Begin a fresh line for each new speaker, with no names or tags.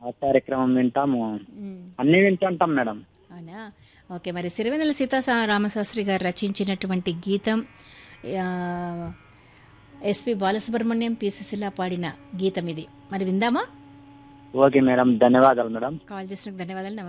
ఆ కార్యక్రమం వింటాము.
హ్మ్.
అన్నీ వింటుంటాం మేడం.
అవునా? ఓకే. మరి సిరివెన్నెల రామశాస్త్రి గారు రచించినటువంటి గీతం ఆహ్, ఎస్‌పి బాలసుబ్రహ్మణ్యం, పి. సుశీల పాడిన గీతం ఇది. మరి విందామా?
Okay madam. ధన్యవాదాలు మేడం.
కాల్ చేసినందుకు ధన్యవాదాలు.